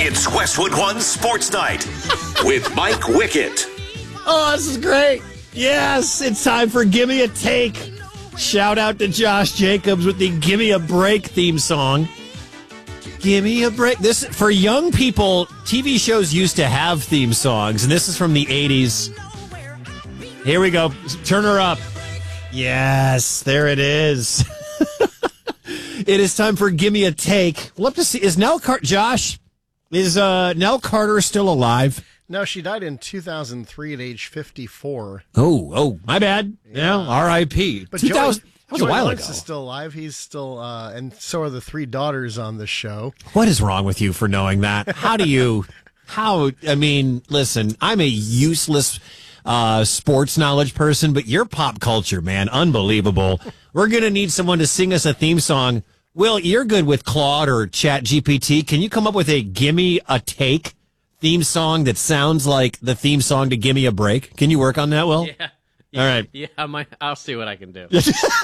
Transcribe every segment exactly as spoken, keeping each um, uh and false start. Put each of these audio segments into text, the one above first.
It's Westwood One Sports Night with Mike Wickett. Oh, this is great. Yes, it's time for Gimme a Take. Shout out to Josh Jacobs with the Gimme a Break theme song. Gimme a break. This, for young people, T V shows used to have theme songs, and this is from the eighties. Here we go. Turn her up. Yes, there it is. It is time for Gimme a Take. We'll have to see. Is Nell Carter, Josh, is uh, Nell Carter still alive? No, she died in two thousand three at age fifty-four. Oh, oh, my bad. Yeah, R I P But Joey, that was, that was Joey a while Lawrence ago. is still alive. He's still, uh, and so are the three daughters on the show. What is wrong with you for knowing that? How do you, how, I mean, listen, I'm a useless uh, sports knowledge person, but your pop culture, man, unbelievable. We're going to need someone to sing us a theme song. Will, you're good with Claude or Chat G P T. Can you come up with a Gimme a Take theme song that sounds like the theme song to Gimme a Break? Can you work on that, Will? Yeah. All right. Yeah, I might, I'll see what I can do.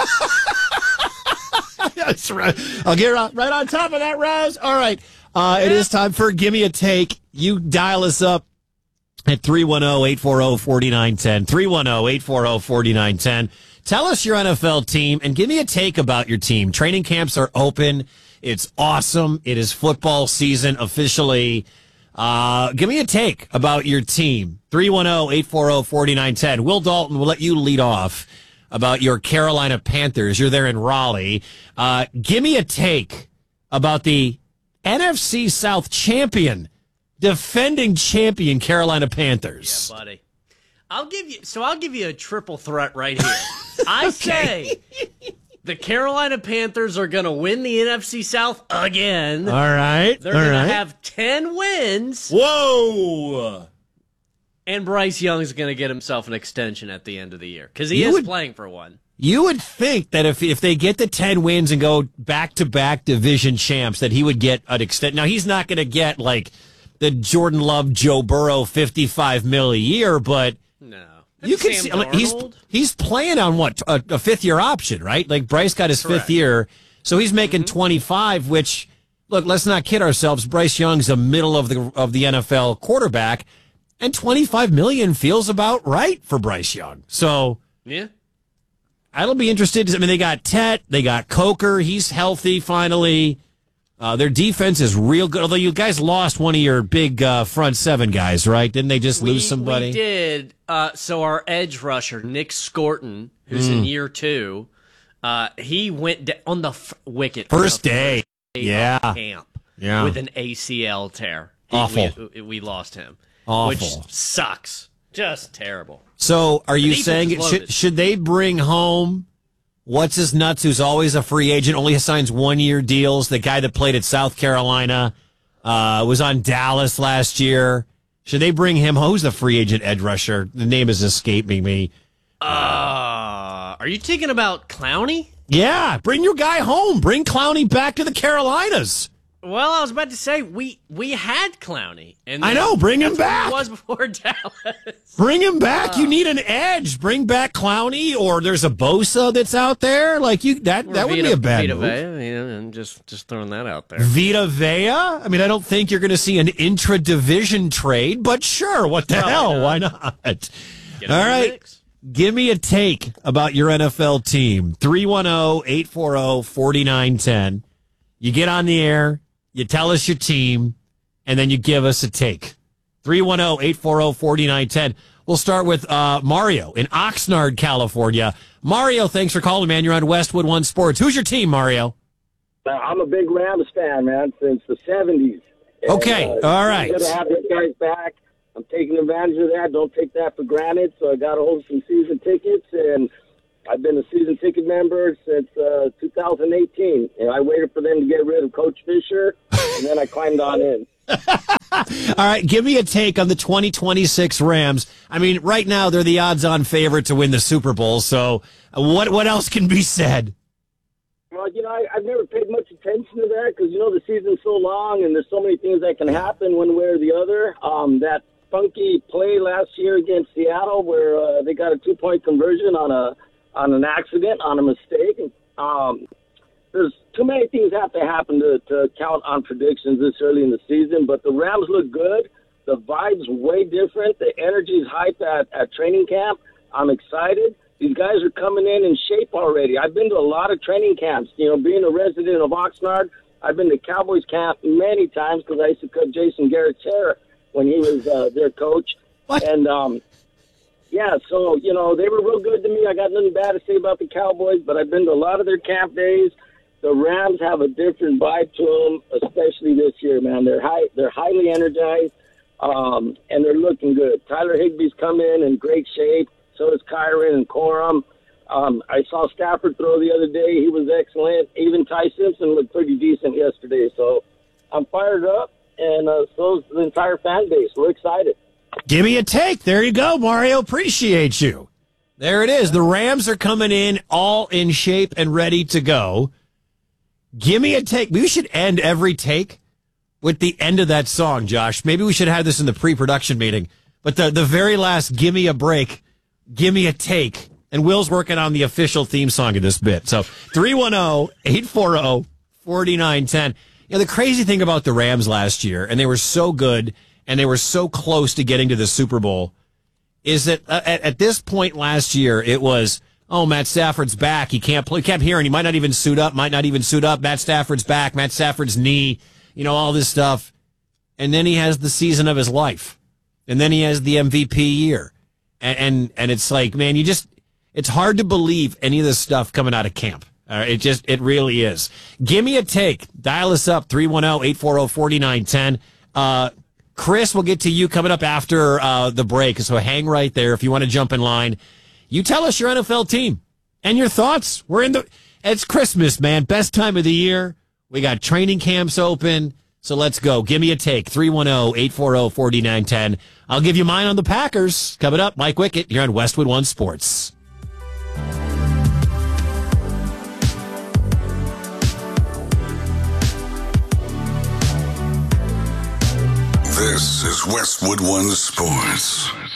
That's right. I'll get right, right on top of that, Raz. All right. Uh, it is time for Gimme a Take. You dial us up at three one zero, eight four zero, four nine one zero. three one zero, eight four zero, four nine one zero. Tell us your N F L team and give me a take about your team. Training camps are open. It's awesome. It is football season officially. Uh, give me a take about your team. three one zero, eight four zero, four nine one zero. Will Dalton will let you lead off about your Carolina Panthers. You're there in Raleigh. Uh, give me a take about the N F C South champion, defending champion Carolina Panthers. Yeah, buddy. I'll give you, so I'll give you a triple threat right here. I say the Carolina Panthers are going to win the N F C South again. All right. They're All going right. to have ten wins. Whoa. And Bryce Young's going to get himself an extension at the end of the year because he You is would- playing for one. You would think that if if they get the ten wins and go back-to-back division champs, that he would get an extent. Now, he's not going to get, like, the Jordan Love, Joe Burrow fifty-five mil a year, but No. you can Sam see like, he's Darnold? he's playing on what a, a fifth-year option, right? Like, Bryce got his Correct. fifth year, so he's making Mm-hmm. twenty-five, which, look, let's not kid ourselves. Bryce Young's a middle of the of the N F L quarterback, and twenty-five million feels about right for Bryce Young. So Yeah. I'll be interested. I mean, they got Tet, they got Coker. He's healthy finally. Uh, their defense is real good. Although you guys lost one of your big uh, front seven guys, right? Didn't they just We, lose somebody? We did. Uh, so our edge rusher, Nick Scorton, who's Mm. in year two, uh, he went da- on the f- wicket First the day. of Yeah. camp Yeah. with an A C L tear. He- Awful. We, we lost him, Awful. which sucks. Just terrible. So are you defense saying is it, should, loaded. should they bring home what's his nuts, who's always a free agent, only signs one-year deals, the guy that played at South Carolina, uh, was on Dallas last year? Should they bring him home? Who's the free agent edge rusher? The name is escaping me. Uh, are you thinking about Clowney? Yeah, bring your guy home. Bring Clowney back to the Carolinas. Well, I was about to say we we had Clowney, and I know, bring him that's what back. he was before Dallas. Bring him back. You need an edge. Bring back Clowney, or there's a Bosa that's out there. Like you, that that would be a bad Vita move. Vea, you know, and just just throwing that out there. Vita Vea? I mean, I don't think you're going to see an intra-division trade, but sure, what the Probably hell? not. Why not? Get him All in the right. mix. Give me a take about your N F L team. three one zero, eight four zero, four nine one zero. You get on the air, you tell us your team, and then you give us a take. three one zero, eight four zero, four nine one zero. We'll start with uh, Mario in Oxnard, California. Mario, thanks for calling, man. You're on Westwood One Sports. Who's your team, Mario? Uh, I'm a big Rams fan, man, since the seventies. And, Okay, uh, all right. I'm going to have these guys back. I'm taking advantage of that. Don't take that for granted. So I got a hold of some season tickets, and I've been a season ticket member since uh, two thousand eighteen. And I waited for them to get rid of Coach Fisher, and then I climbed on in. All right, give me a take on the twenty twenty-six Rams. I mean, right now they're the odds-on favorite to win the Super Bowl, so what what else can be said? Well, you know, I, I've never paid much attention to that because, you know, the season's so long and there's so many things that can happen one way or the other. Um, that funky play last year against Seattle where uh, they got a two-point conversion on a on an accident, on a mistake. Um, there's too many things have to happen to, to count on predictions this early in the season, but the Rams look good. The vibe's way different. The energy's hype at, at training camp. I'm excited. These guys are coming in in shape already. I've been to a lot of training camps. You know, being a resident of Oxnard, I've been to Cowboys camp many times because I used to cut Jason Garrett's hair when he was uh, their coach. What? And, um, yeah, so, you know, they were real good to me. I got nothing bad to say about the Cowboys, but I've been to a lot of their camp days. The Rams have a different vibe to them, especially this year, man. They're high, they're highly energized, um, and they're looking good. Tyler Higbee's come in in great shape. So is Kyron and Corum. Um, I saw Stafford throw the other day. He was excellent. Even Ty Simpson looked pretty decent yesterday. So I'm fired up, and uh, so is the entire fan base. We're excited. Give me a take. There you go, Mario. Appreciate you. There it is. The Rams are coming in all in shape and ready to go. Give me a take. We should end every take with the end of that song, Josh. Maybe we should have this in the pre-production meeting. But the, the very last, give me a break, give me a take. And Will's working on the official theme song of this bit. So three one zero, eight four zero, four nine one zero. You know, the crazy thing about the Rams last year, and they were so good, and they were so close to getting to the Super Bowl, is that uh, at, at this point last year, it was, oh, Matt Stafford's back. He can't play. Kept hearing he might not even suit up, might not even suit up. Matt Stafford's back. Matt Stafford's knee, you know, all this stuff. And then he has the season of his life. And then he has the M V P year. And, and, and it's like, man, you just, it's hard to believe any of this stuff coming out of camp. Uh, it just, it really is. Give me a take. Dial us up, three one zero, eight four zero, four nine one zero. Uh, Chris, we'll get to you coming up after uh, the break. So hang right there if you want to jump in line. You tell us your N F L team and your thoughts. We're in the, it's Christmas, man. Best time of the year. We got training camps open. So let's go. Give me a take. three one zero, eight four zero, four nine one zero. I'll give you mine on the Packers. Coming up, Mike Wickett here on Westwood One Sports. This is Westwood One Sports.